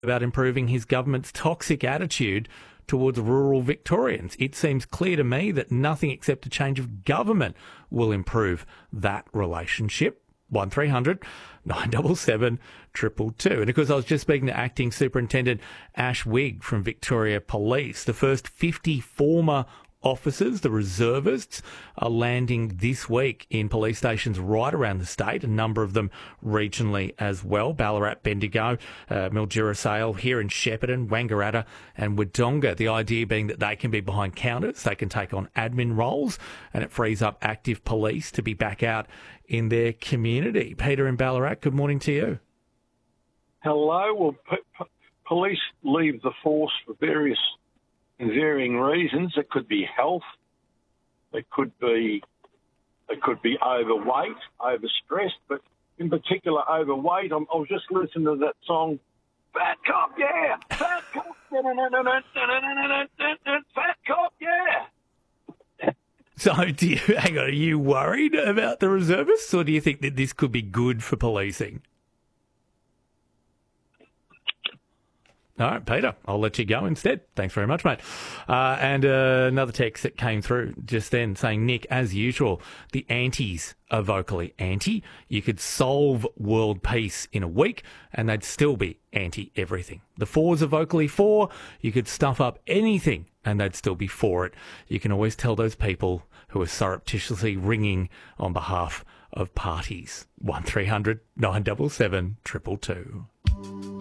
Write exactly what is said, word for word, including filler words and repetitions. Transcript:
about improving his government's toxic attitude towards rural Victorians. It seems clear to me that nothing except a change of government will improve that relationship. one three hundred nine seven seven two two two. And of course, I was just speaking to Acting Superintendent Ash Wigg from Victoria Police. The first fifty former officers, the reservists, are landing this week in police stations right around the state, a number of them regionally as well. Ballarat, Bendigo, uh, Mildura Sale, here in Shepparton, Wangaratta and Wodonga. The idea being that they can be behind counters, they can take on admin roles, and it frees up active police to be back out in their community. Peter in Ballarat, good morning to you. Hello. Well, p- p- police leave the force for various and varying reasons. It could be health. It could be it could be overweight, overstressed, but in particular overweight. I'm, I was just listening to that song, Fat Cop, yeah, Fat Cop, Fat Cop, yeah. So, do you, hang on, are you worried about the reservists, or do you think that this could be good for policing? All right, Peter, I'll let you go instead. Thanks very much, mate. Uh, and uh, another text that came through just then saying, Nick, as usual, the antis are vocally anti. You could solve world peace in a week and they'd still be anti-everything. The fours are vocally for. You could stuff up anything and they'd still be for it. You can always tell those people who are surreptitiously ringing on behalf of parties. one three hundred nine seven seven two two two.